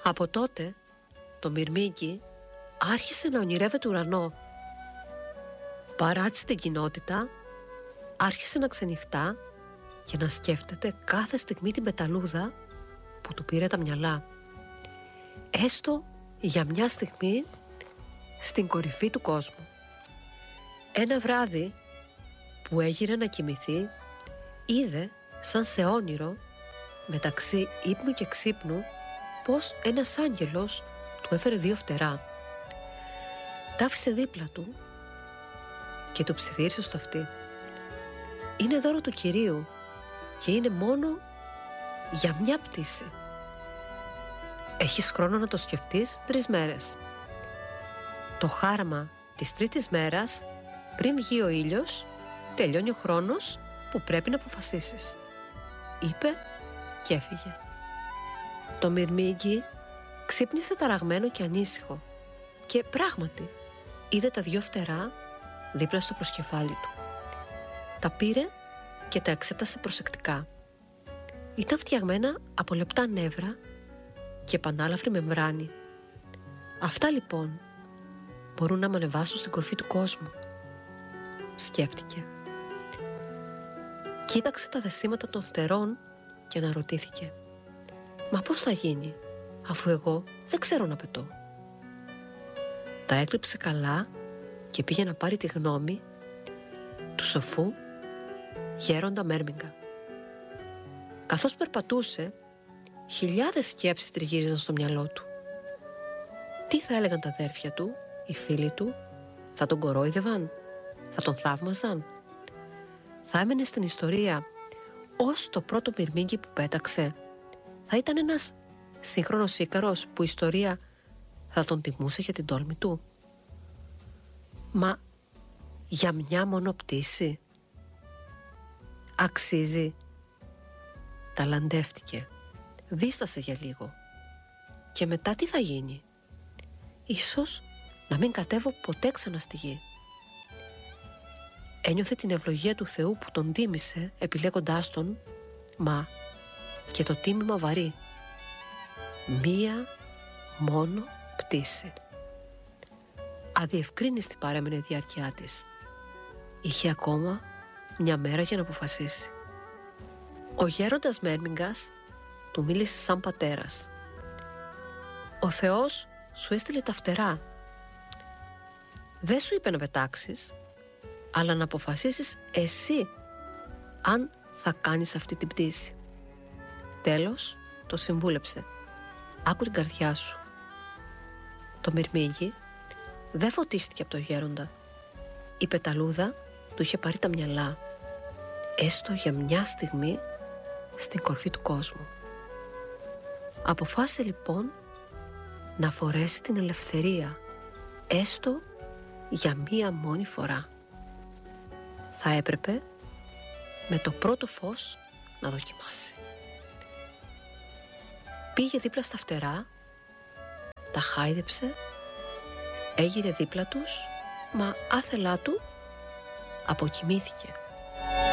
Από τότε το μυρμήγκι άρχισε να ονειρεύεται ουρανό. Παράτησε την κοινότητα, άρχισε να ξενυχτά και να σκέφτεται κάθε στιγμή την πεταλούδα που του πήρε τα μυαλά. Έστω για μια στιγμή στην κορυφή του κόσμου. Ένα βράδυ που έγειρε να κοιμηθεί, είδε σαν σε όνειρο μεταξύ ύπνου και ξύπνου πως ένας άγγελος του έφερε 2 φτερά. Τα άφησε δίπλα του και του ψιθύρισε στο αυτί. Είναι δώρο του Κυρίου και είναι μόνο για μια πτήση. Έχεις χρόνο να το σκεφτείς 3 μέρες. Το χάραμα της 3ης μέρας, πριν βγει ο ήλιος, τελειώνει ο χρόνος που πρέπει να αποφασίσεις, είπε και έφυγε. Το μυρμήγκι ξύπνησε ταραγμένο και ανήσυχο και πράγματι είδε τα 2 φτερά δίπλα στο προσκεφάλι του. Τα πήρε και τα εξέτασε προσεκτικά. Ήταν φτιαγμένα από λεπτά νεύρα και πανάλαφρη μεμβράνη. Αυτά λοιπόν μπορούν να με ανεβάσουν στην κορφή του κόσμου, σκέφτηκε. Κοίταξε τα δεσίματα των φτερών και αναρωτήθηκε, μα πώς θα γίνει αφού εγώ δεν ξέρω να πετώ. Τα έκλειψε καλά και πήγε να πάρει τη γνώμη του σοφού γέροντα Μέρμιγκα. Καθώς περπατούσε, χιλιάδες σκέψεις τριγύριζαν στο μυαλό του. Τι θα έλεγαν τα αδέρφια του, οι φίλοι του, θα τον κορόιδευαν, θα τον θαύμαζαν, θα έμενε στην ιστορία ως το πρώτο μυρμήγκι που πέταξε, θα ήταν ένας σύγχρονος Ίκαρος που η ιστορία θα τον τιμούσε για την τόλμη του. Μα για μια μόνο πτήση αξίζει. Ταλαντεύτηκε, δίστασε για λίγο και μετά τι θα γίνει. Ίσως να μην κατέβω ποτέ ξανά στη γη. Ένιωθε την ευλογία του Θεού που τον τίμησε επιλέγοντάς τον, μα και το τίμημα βαρύ. Μία μόνο πτήση. Αδιευκρίνιστη παρέμενε η διάρκεια της. Είχε ακόμα μια μέρα για να αποφασίσει. Ο γέροντας Μέρμιγκας του μίλησε σαν πατέρας. Ο Θεός σου έστειλε τα φτερά. Δεν σου είπε να πετάξεις, αλλά να αποφασίσεις εσύ αν θα κάνεις αυτή την πτήση. Τέλος, το συμβούλεψε. Άκου την καρδιά σου. Το μυρμήγκι δεν φωτίστηκε από το γέροντα. Η πεταλούδα του είχε πάρει τα μυαλά, έστω για μια στιγμή, στην κορφή του κόσμου. Αποφάσισε λοιπόν να φορέσει την ελευθερία, έστω για μία μόνη φορά. Θα έπρεπε με το πρώτο φως να δοκιμάσει. Πήγε δίπλα στα φτερά, τα χάιδεψε, έγειρε δίπλα τους, μα άθελά του αποκοιμήθηκε.